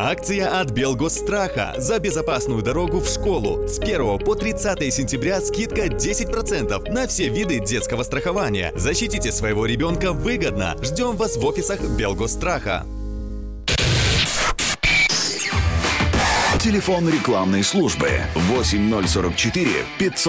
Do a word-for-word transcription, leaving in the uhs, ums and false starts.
Акция от Белгосстраха за безопасную дорогу в школу. С первого по тридцатое сентября скидка десять процентов на все виды детского страхования. Защитите своего ребенка выгодно. Ждем вас в офисах Белгосстраха. Телефон рекламной службы восемь ноль сорок четыре пятьсот